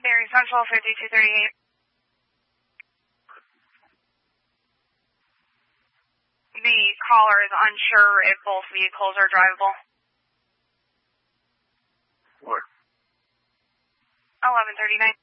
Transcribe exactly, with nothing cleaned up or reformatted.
Mary Central fifty-two thirty-eight. The caller is unsure if both vehicles are drivable. What? eleven thirty-nine.